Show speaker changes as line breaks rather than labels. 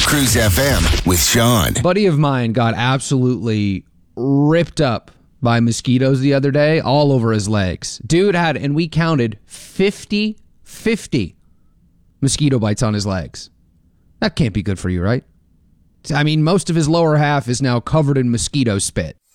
Cruise FM with Sean.
A buddy of mine got absolutely ripped up by mosquitoes the other day, all over his legs. Dude had, and we counted 50 mosquito bites on his legs. That can't be good for you, right? I mean, most of his lower half is now covered in mosquito spit.